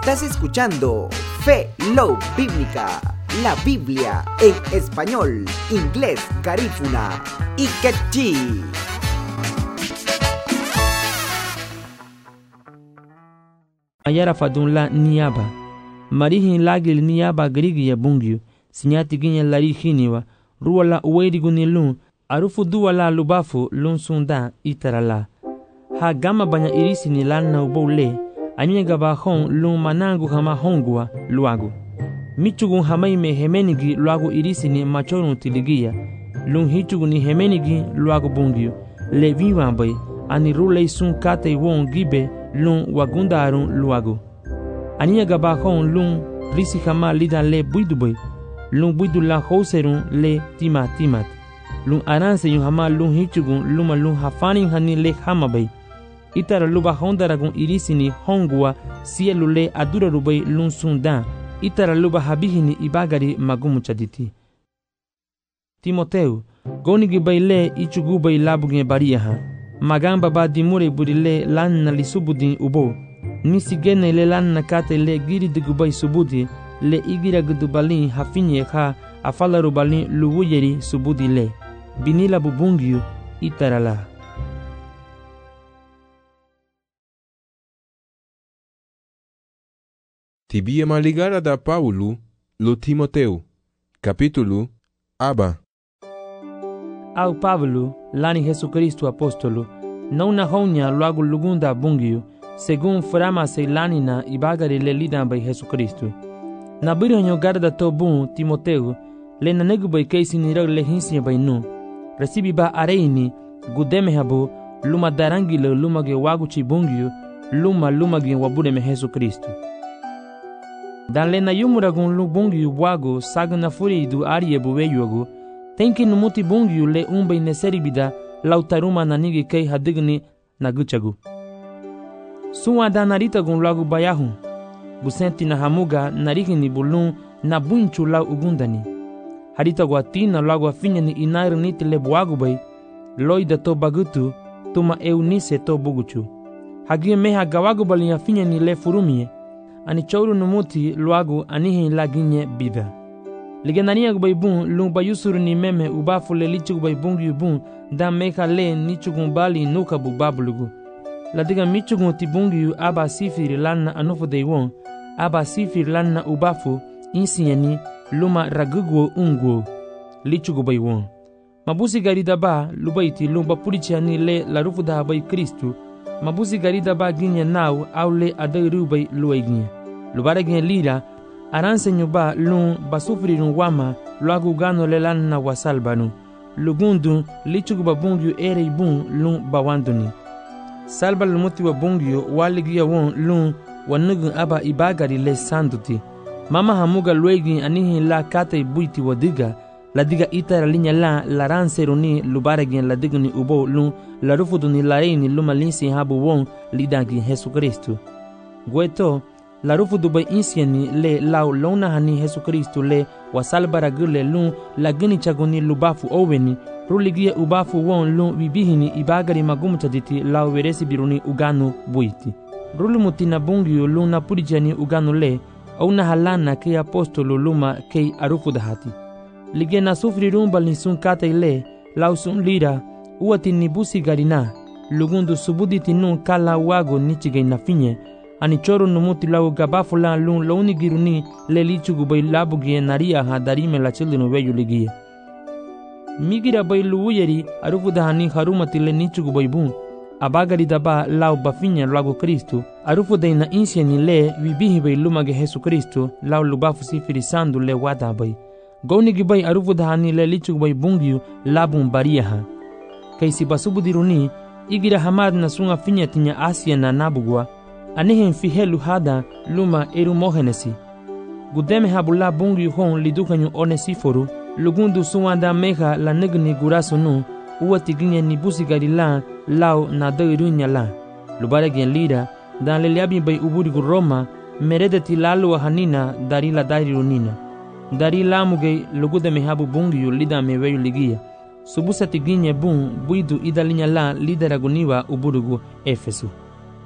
Estás escuchando Fe, Love Bíblica, la Biblia en español, inglés, garífuna y quechí. Ayara fadunla niaba. Marihin lagil niaba grigia bungyu. Sinyati ginya lari hiniwa. Ruala uwerigu ni lun. Arufu duwala lubafu lun sunda itarala. Ha gama banya irisi ni lana ubole. Anyunya gaba hon lun manangu hama hongua luagu. Michugun hamaime hemenigi luagu irisi ni machorun tiligia. Lun hichugu ni hemenigi luagu bungyu. Le viwambai. Ani rulei sun kate won gibe lun wagundarun luagu. Aniya gabahon lun risi hama lidan le buidubay. Lun buidu la houserun le timat. Lun aranse yun hama lun hichugun luma lun hafanin hani le hamabay. Itara luba hondaragun irisini hongua sielu le adura rubay lun sundan. Itara luba habihini ibagari magumuchaditi. Timoteu, gonigi bay le ichugubay labugin bariyaha. Magamba ba dimure burile lanna li subudin ubo. Nisi gene le lanna kate le giri digubay subudi le igira gudubalin hafinye ha afala rubalin luwuyeri subudi le. Binila bubungyu itarala. Tibia maligara da Paulo lo Timoteu. Capítulo Aba. Au Pablo, lani Jesucristo apóstolo, não na honya logo lugunda bungio, según frama se lanina ibagari le lidan by Jesucristo. Na biranyo garda to bun Timoteu, le na negu by keisi ni rag le hinsi by nu. Recibi ba areini, gudeme habo, luma darangile luma ge waguchi bungio, luma ge wabude me Jesucristo. Dan le na yumuragun lu bungio wago saga na furi du arie buweyogo, tenki numuti bungyu le umbay neseribida lautaruma nanigi kei hadigni naguchagu. Suwa da narita gun lagu bayahun. Busenti na hamuga narigini bulun na bunchu lau ugundani. Harita guatina lagu afinyani inairu niti le buagu bay. Loida to bagutu tuma eunise to buguchu. Hagie meha gawagu balin afinyani le furumie. Ani chouru numuti luagu anihin laginye bida. Ligenania gubay bun lung bayusuru ni meme ubafu le lichu gubay bungi bun da meka le nichugun bali nuka bu babulugu. La diga michugun ti bungi aba sifiri lanna anufu de won aba sifiri lanna ubafu insieni luma ragugo ungo lichu gubay won. Mabusi garida ba lubaiti lumba pulichani le la rufu da bay Kristu. Mabusi garida ba ginya nau au le adairu bay luaiginya. Lubara ginya lira aranse nyuba lun basufrirun wama luagu gano le lanna wasalbanu. Lugundu lichugu babungyu ere bun lun bawanduni. Salba lumuti wa bungyu waligia won lun wanugun aba ibagari le sanduti. Mama hamuga luegi anihi la kate buiti wadiga. La diga itara linya la ranse runi lubaragin la diguni ubo lun la rufuduni la reini luma linsi habu won lidagi Jesucristo. Gueto la rufu dubai insieni le lau lona hani Jesucristo le wasalbara gule lun la gini chagoni lubafu oweni ruligia ubafu won lun bibihini ibagari magumutaditi lau veresi biruni uganu buiti. Rulumuti na bungiyo lun na purijani uganu le au na halana ke apostolo luma ke arufu dahati. Ligia na sufri rumbal ni sun kate le lau sun lira uati ni busi garina lugundu subuditi nun kala wago nichige na finye. Ani choro numuti lau gabafu la lun launi giruni le lichugu bay labu gie naria ha darime la childinu weyu ligia. Migira bay luuyeri arufu dahani harumati le nichugu bay bun. Abagari daba lau bafinya lagu Kristu. Arufu day na insieni le wibihi bay lumage Jesu Kristu lau lubafu sifiri sandu le wada bay. Gaunigi bay arufu dahani le lichugu bay bungiu labun baria ha. Kaisi basubu diruni igira hamad na sunga finya tinya Asia na nabugwa. Anihen fihelu hada luma erumohenesi. Gudeme habula bungi hon lidukanyu onesiforu. Lugundu suwanda meha la negni guraso nu. Uwati ginye nibusi garila lau na dairunya la. Lubare gen lira. Dan leliabi bay uburigu Roma. Meredeti lalu hanina darila dairunina. Dari lamuge lugudeme habu bungi yu lida meweyu ligia. Subusati ginye bun buidu idalinya la lideraguniwa uburigu Efesu.